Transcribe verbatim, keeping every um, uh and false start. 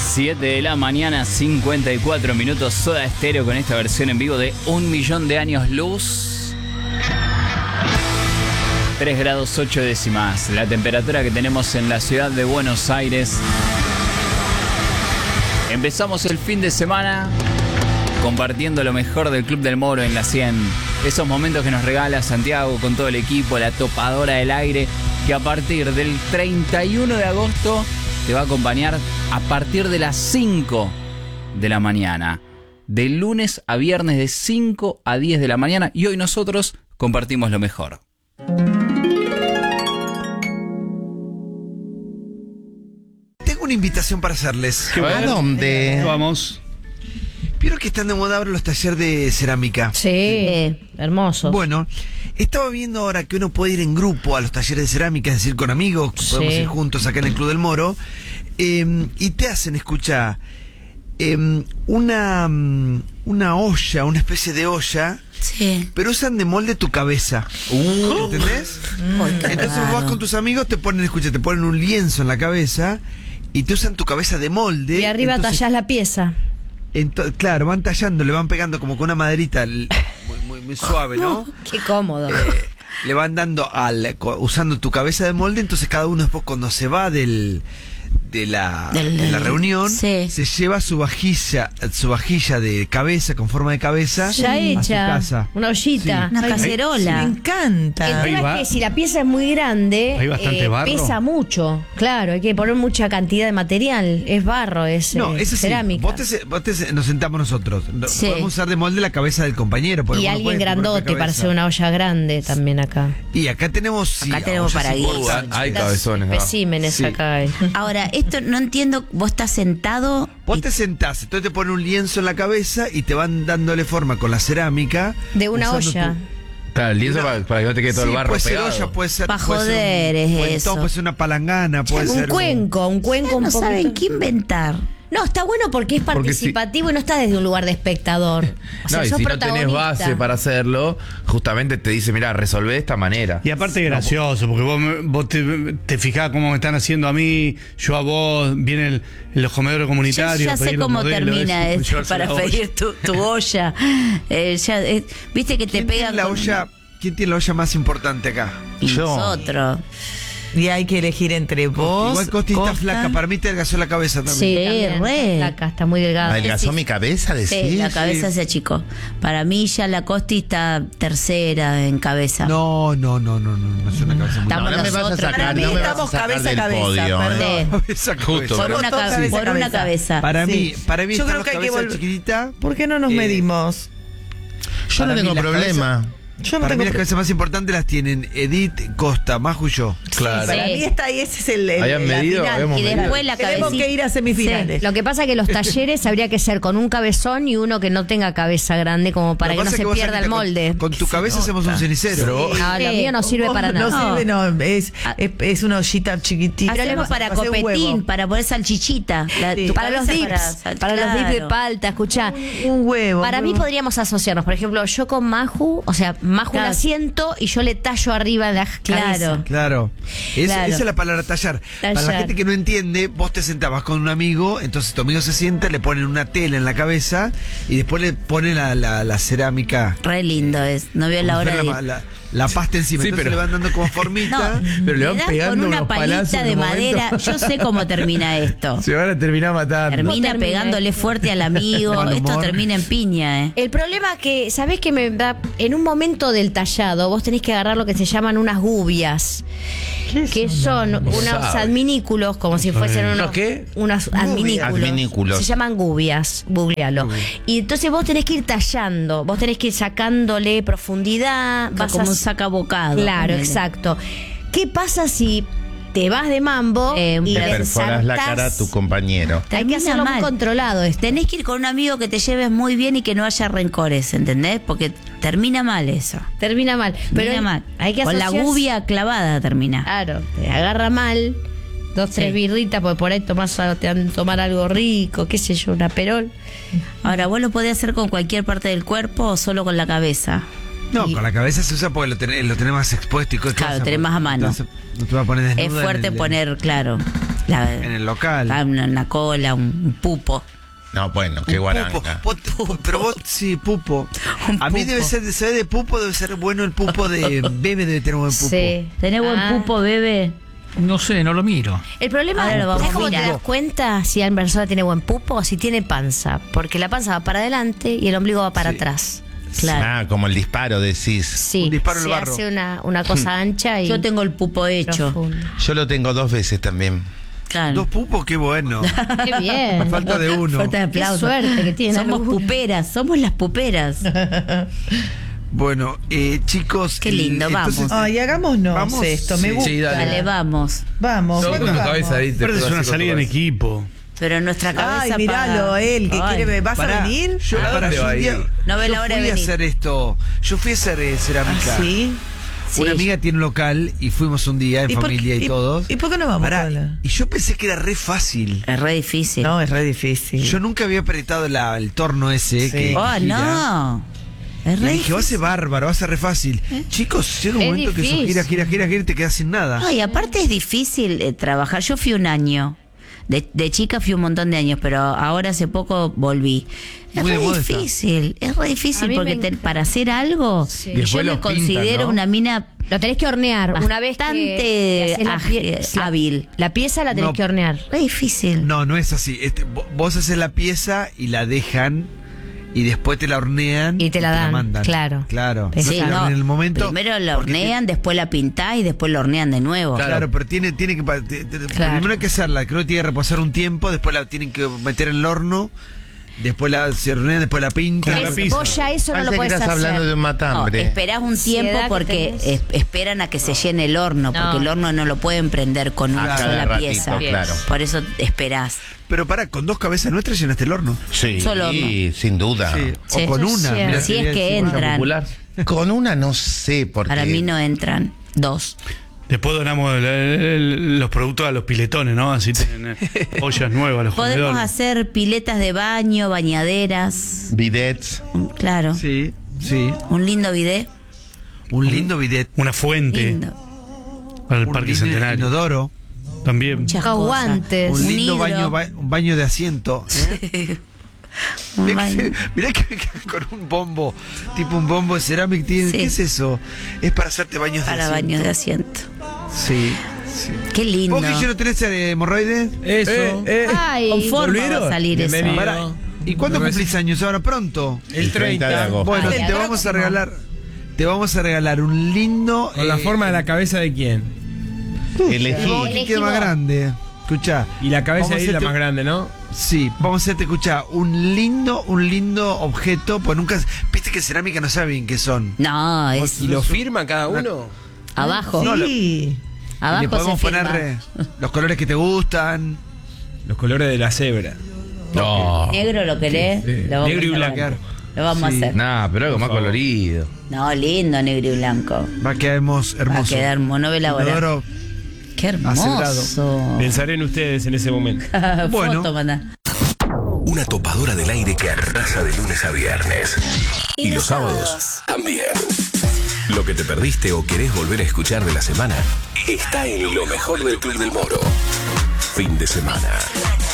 siete de la mañana, cincuenta y cuatro minutos. Soda Stereo con esta versión en vivo de Un Millón de Años Luz. tres grados ocho décimas. La temperatura que tenemos en la ciudad de Buenos Aires. Empezamos el fin de semana compartiendo lo mejor del Club del Moro en la cien. Esos momentos que nos regala Santiago con todo el equipo, la topadora del aire, que a partir del treinta y uno de agosto te va a acompañar a partir de las cinco de la mañana. De lunes a viernes de cinco a diez de la mañana. Y hoy nosotros compartimos lo mejor. Tengo una invitación para hacerles. ¿A dónde? Vamos. ¿Vieron que están de moda ahora los talleres de cerámica? Sí, hermosos. Bueno, estaba viendo ahora que uno puede ir en grupo a los talleres de cerámica, es decir, con amigos, Sí. podemos ir juntos acá en el Club del Moro, eh, y te hacen, escucha, eh, una, una olla, una especie de olla, Sí. pero usan de molde tu cabeza. Uh, ¿Entendés? Uy, qué Entonces vos raro. vas con tus amigos, te ponen, escucha, te ponen un lienzo en la cabeza y te usan tu cabeza de molde. Y arriba entonces, tallás la pieza. ento- claro, van tallando, le van pegando como con una maderita l- muy, muy, muy suave, ¿no? Qué cómodo. Eh, le van dando al co- usando tu cabeza de molde, entonces cada uno después cuando se va del de la, Del- de la reunión, sí. se lleva su vajilla, su vajilla de cabeza, con forma de cabeza, Ya a su hecha. casa. Una ollita. Una Ay, cacerola. Me encanta. El Ahí tema va. es que si la pieza es muy grande, Hay bastante eh, barro. pesa mucho. Claro, hay que poner mucha cantidad de material. Es barro, es No, eh, es así. cerámica. Vos te, se- vos te se- nos sentamos nosotros. No- Sí. Podemos usar de molde la cabeza del compañero. porque Y uno alguien puede poner la grandote para cabeza. hacer una olla grande también acá. Y acá tenemos. sí, Acá tenemos ollas para guiso. importantes. Hay cabezones. ¿no? Especímenes Sí. acá hay. Ahora, esto no entiendo, vos estás sentado. Vos y- te sentás, entonces te ponen un lienzo en la cabeza y te van dándole forma con la cerámica. De una usando olla. tu- Claro, el lienzo Una- para, para que no te quede todo Sí, el barro puede ser pegado. olla, puede ser. Pa' puede ser joder un es cuentón, eso. puede ser una palangana, puede Un ser. cuenco, un cuenco un no poquito. saben qué inventar. No, está bueno porque es Porque si- participativo y no está desde un lugar de espectador. O sea, No, y sos si no tenés protagonista. base para hacerlo, justamente te dice, mira, resolvé de esta manera. Y aparte es gracioso, porque vos, me- vos te, te fijás cómo me están haciendo a mí, yo a vos, viene el, los comedores Yo comunitarios. ya a sé pedir los cómo modelos, termina eso, esto llevarse para la olla. pedir tu, tu olla. Eh, ya, eh, Viste que te ¿Quién pegan tiene la con- olla? ¿Quién tiene la olla más importante acá? y Yo. nosotros. Y hay que elegir entre vos. Igual Costi está Costa. flaca, para mí te adelgazó la cabeza también. Sí, Sí, también, re. está flaca, está muy delgada. ¿Adelgazó sí. mi cabeza, decís? Sí, la cabeza sí. se achicó. Para mí ya la Costi está tercera en cabeza. No, no, no, no, no, no es una cabeza muy Estamos No, no me vas a nosotros. sacar, Para mí no me vas a estamos sacar cabeza del a cabeza, podio, perdón. ¿eh? Cabeza, Justo. cabeza. Por una, Todos cabe- cabeza, por una cabeza. cabeza. Para Sí. mí, para mí Yo están creo los que hay que cabezas volver- chiquitita. ¿Por qué no nos Eh, medimos? Para Yo no mí tengo las problema. Yo no Para mí tengo las cabezas más importantes las tienen Edith, Costa, Maju y yo. Claro. Sí. Sí. Para mí está ahí, ese es el. Habían la medido, final. habíamos Y medido. después la Tenemos cabecita. que ir a semifinales. Lo que pasa es que los talleres habría que ser con un cabezón y uno que no tenga cabeza grande como para Lo que no pasa se es vos pierda salís el con- molde. Con, tu cabeza hacemos un cenicero. Pero- No, lo Sí. mío no sirve para No nada. sirve, no. Es, Ah. es, es una ollita chiquitita. Hacemos para hacer un copetín, huevo. para poner salchichita. La- Sí. tu Para los cabeza dips, sal- para, los dips de claro. palta, escuchá. Un huevo. Para mí podríamos asociarnos, por ejemplo, yo con Maju, o sea, Maju Claro. la siento y yo le tallo arriba la Claro. cabeza. Claro. Es- Claro. Esa es la palabra tallar. Para la Tallar. gente que no entiende, vos te sentabas con un amigo, entonces tu amigo se sienta, le ponen una tela en la cabeza y después le ponen la, la, la cerámica. Re lindo es. No veo la como hora si de. fuera la, la- la pasta encima. Sí, Entonces pero- le van dando como formita. No, Pero le van me das pegando con una unos palazos palita en de un momento. madera. Yo sé cómo termina esto. Se van a terminar matando. Termina termina pegándole esto? fuerte al amigo. Mal Esto humor. termina en piña, ¿eh? El problema que, ¿sabés que me da? En un momento del tallado, vos tenés que agarrar lo que se llaman unas gubias. Que son unos sabe. adminículos, como si fuesen unos. ¿Unos qué? Unos adminículos. Adminículos. Se llaman gubias, googlealo. Y entonces vos tenés que ir tallando, vos tenés que ir sacándole profundidad. Vas Como a- un sacabocado. Claro, ponele. exacto. ¿Qué pasa si te vas de mambo Eh, y Le Te perforas la ensartás? cara a tu compañero. Hay que Termina hacerlo muy mal. controlado esto. Tenés que ir con un amigo que te lleves muy bien y que no haya rencores, ¿entendés? Porque termina mal eso. Termina mal. Pero Termina mal. hay que Con la asociarse- gubia clavada termina. Claro, te agarra mal. Dos, tres Sí. birritas, porque por ahí tomás, te van a tomar algo rico, qué sé yo, una perol. Ahora, ¿vos lo podés hacer con cualquier parte del cuerpo o solo con la cabeza? No, Y- con la cabeza se usa porque lo tenés, lo tenés más expuesto y cosas. Claro, tenés más a mano. Entonces, no te va a poner desnuda Es en fuerte el- poner, claro. La, En el local. ah, una, una cola, un, un pupo. No, bueno, qué Un guaranga. pupo. Vos- pero vos, sí, pupo. Un A mí pupo. debe ser, de ser de pupo, debe ser bueno el pupo de Bebe, debe tener buen pupo. Sí. ¿Tenés buen Ah. pupo, bebé? No sé, no lo miro. El problema Ahora es lo vamos ¿sabes a cómo te mirar. das cuenta si la persona tiene buen pupo o si tiene panza? Porque la panza va para adelante y el ombligo va para Sí. atrás. Claro. Ah, como el disparo decís. Sí, Un disparo en el se barro. hace una, una cosa ancha y Yo tengo el pupo hecho. profundo. Yo lo tengo dos veces también. Claro. Dos pupos, qué bueno. Qué bien. Falta de uno. Fuerte de Qué aplauso. suerte que tiene Somos alguno. puperas, somos las puperas. Bueno, eh, chicos. Qué lindo, entonces, vamos. Ay, hagámonos Vamos, esto, me sí. gusta. Sí, dale. Dale, vamos. Vamos, Todo bueno, con tu vamos. cabeza, ¿viste? Pero es Todo una así con salida tu en cabeza. equipo. Pero en nuestra cabeza. Ay, míralo, para- él, que Ay. quiere, ¿vas Pará, a venir? Yo, ¿A pará, dónde yo va un a día- ir? No ve yo la hora de fui a venir. hacer esto. Yo fui a hacer eh, cerámica. ¿Ah, sí? Sí. Una amiga tiene un local y fuimos un día en ¿Y por familia qué- y todos. ¿Y por qué no vamos? Pará, Paola? y yo pensé que era re fácil. Es re difícil. No, es re difícil. Yo nunca había apretado la- el torno ese. Sí. Que, Oh, que gira. no. Es Y re dije, va a ser difícil. bárbaro, va a ser re fácil. Chicos, llega un Es momento que eso difícil. gira, gira, gira, gira y te quedas sin nada. No, y aparte es difícil eh, trabajar. Yo fui un año. De, de chica fui un montón de años, pero ahora hace poco volví. Es Muy de re moda está. difícil, es re A difícil mí porque me te- encanta. para hacer algo, Sí. y Y después yo me los pintan, considero ¿no? una mina Lo tenés que hornear una vez que- bastante que haces la ágil, pie- la- hábil. La pieza la tenés No. que hornear. Re difícil. No, no es así. Este, vo- vos haces la pieza y la dejan y después te la hornean Y te la dan, mandan. claro. Claro. Sí, No te la no, hornean en el momento. primero la porque hornean, después la pintás y después la hornean de nuevo. Claro, claro, pero tiene, tiene que. pa- te- te- Claro. Primero hay que hacerla, creo que tiene que reposar un tiempo, después la tienen que meter en el horno, después la se hornean, después la pintan. Como la Es- pizza. vos ya eso no Parece lo que podés estás hacer. hablando de un No, matambre. esperás un tiempo Ansiedad que porque tenés. es- esperan a que se llene el horno, porque No. el horno no lo pueden prender con una A cada sola ratito, pieza. claro. Por eso esperás. Pero para, con dos cabezas nuestras llenaste el horno. Sí, Solo sin duda. Sí. Sí. O con Eso es una. cierto. mirá, Si es sería- que sí, entran. Popular. Con una no sé, porque. Para mí no entran. Dos. Después donamos el- el- los productos a los piletones, ¿no? Así tienen eh, ollas nuevas los Podemos comedores. hacer piletas de baño, bañaderas. Bidets. Claro. Sí, sí. Un lindo bidet. Un lindo bidet. Una fuente Lindo. para el Un Parque lindo Centenario. inodoro. También. Muchas Con cosas. guantes. Un Un lindo hidro. baño, ba- un baño de asiento. ¿eh? Un Mirá baño. que, mirá que- que con un bombo, tipo un bombo de cerámica. tiene- Sí. ¿Qué es eso? Es para hacerte baños de Para asiento. baños de asiento. Sí, sí. Qué lindo. ¿Vos, Guille, no tenés eh, hemorroides? Eso. Ay, Con forma ¿volvieron? va a salir eso. Bienvenido. Pará, ¿y cuándo Me cumplís años? Ahora pronto. El treinta de agosto. Bueno, Ay, te al vamos a próximo. regalar. Te vamos a regalar un lindo. Con la eh, forma de la cabeza de quién. Elegí. vos que quede más grande. Escuchá. Y la cabeza vamos a ahí es la hacerte- más grande, ¿no? Sí, vamos a hacerte escuchar un lindo, un lindo objeto, pues nunca, viste que cerámica no sabe bien qué son. No, es ¿Y lo firma cada uno? abajo. Sí. Y Abajo le podemos se firma. poner eh, los colores que te gustan. Los colores de la cebra. No. ¿Negro lo querés? Sí. Lo vamos Negro y a hacer. blanco. Lo vamos Sí. a hacer. Nah, pero algo Por más favor. colorido. No, lindo, negro y blanco. Va a quedar hermoso. Va a quedar monovela ahora. Inodoro. Qué hermoso. Acebrado. Pensaré en ustedes en ese momento. Bueno. Foto, mandá. Una topadora del aire que arrasa de lunes a viernes. Y los sábados también. Lo que te perdiste o querés volver a escuchar de la semana está en lo mejor del Club del Moro. Fin de semana.